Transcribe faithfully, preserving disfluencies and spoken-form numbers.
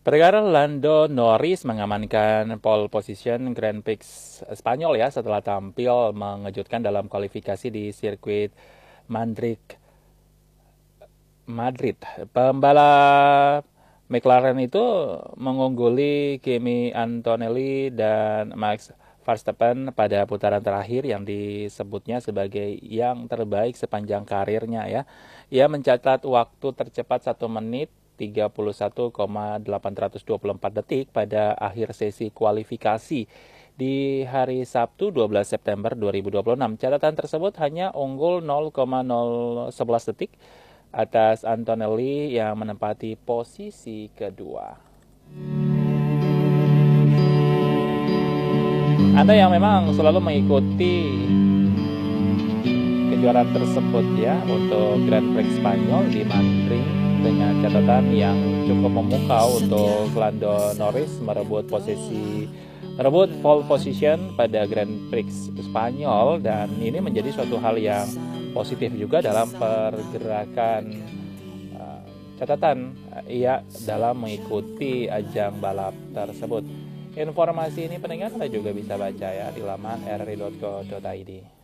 Perkara Lando Norris mengamankan pole position Grand Prix Spanyol ya setelah tampil mengejutkan dalam kualifikasi di sirkuit Madrid. Madrid. Pembalap McLaren itu mengungguli Kimi Antonelli dan Max Verstappen pada putaran terakhir yang disebutnya sebagai yang terbaik sepanjang karirnya ya. Ia mencatat waktu tercepat satu menit tiga puluh satu koma delapan dua empat detik pada akhir sesi kualifikasi di hari Sabtu dua belas September dua ribu dua puluh enam. Catatan tersebut hanya unggul nol koma nol satu satu detik atas Antonelli yang menempati posisi kedua. Anda yang memang selalu mengikuti kejuaraan tersebut ya untuk Grand Prix Spanyol di Madrid dengan catatan yang cukup memukau untuk Lando Norris merebut posisi merebut pole position pada Grand Prix Spanyol, dan ini menjadi suatu hal yang positif juga dalam pergerakan uh, catatan uh, ia dalam mengikuti ajang balap tersebut. Informasi ini pendengar Anda juga bisa baca ya di laman r r i dot co dot i d.